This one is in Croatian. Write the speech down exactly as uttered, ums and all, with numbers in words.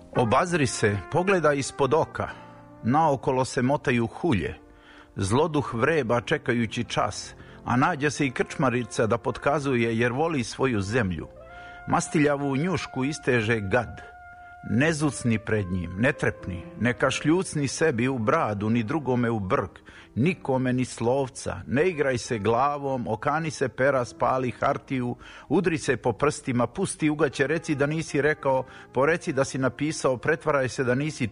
Obazri se, pogledaj ispod oka, naokolo se motaju hulje, zloduh vreba čekajući čas, a nađe se i krčmarica da potkazuje jer voli svoju zemlju. Mastiljavu njušku isteže gad, ne zucni pred njim, ne trepni, ne kašljucni sebi u bradu, ni drugome u brk, nikome ni slovca, ne igraj se glavom, okani se pera, spali hartiju, udri se po prstima, pusti ugaće, reci da nisi rekao, poreci da si napisao, pretvaraj se da nisi